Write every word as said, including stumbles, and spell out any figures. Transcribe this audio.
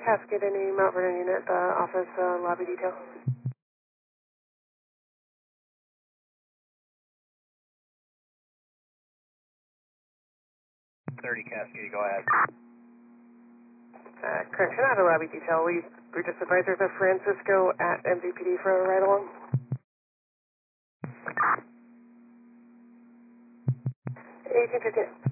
Cascade, any Mount Vernon unit, the office uh, lobby detail. thirty Cascade, go ahead. Uh, correction, not a lobby detail. We were just advisors of Francisco at M V P D for a ride along. eighteen fifteen.